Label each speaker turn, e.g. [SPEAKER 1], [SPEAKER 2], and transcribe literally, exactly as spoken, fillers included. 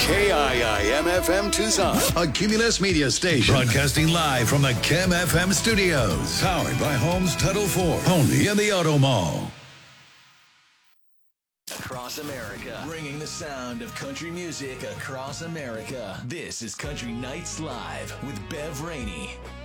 [SPEAKER 1] K I I M F M Tucson, a Cumulus media station. Broadcasting live from the K I M F M studios. Powered by Homes Title four, only in the Auto Mall.
[SPEAKER 2] Across America, bringing the sound of country music across America. This is Country Nights Live with Bev Rainey.